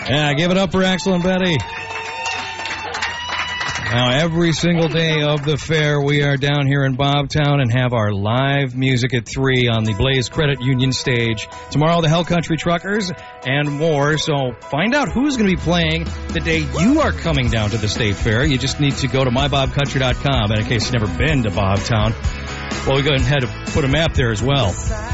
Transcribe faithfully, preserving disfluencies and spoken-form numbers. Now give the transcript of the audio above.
Yeah, give it up for Axel and Betty. Now, every single day of the fair, we are down here in Bobtown and have our live music at three on the Blaze Credit Union stage. Tomorrow, the Hell Country Truckers and more. So find out who's going to be playing the day you are coming down to the State Fair. You just need to go to my bob country dot com. And in case you've never been to Bobtown, well, we go ahead and put a map there as well.